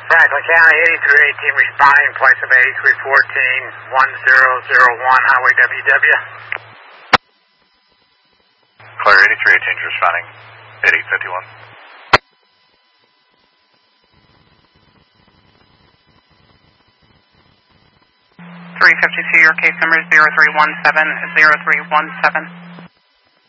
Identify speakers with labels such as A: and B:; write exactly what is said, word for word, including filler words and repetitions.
A: Franklin County, eighty-three eighteen responding, place of eighty-three fourteen, one zero zero one, Highway W W.
B: Clear, eighty-three eighteen is responding, eighty fifty-one.
C: three fifty-two, your case number is zero three one seven zero three one seven.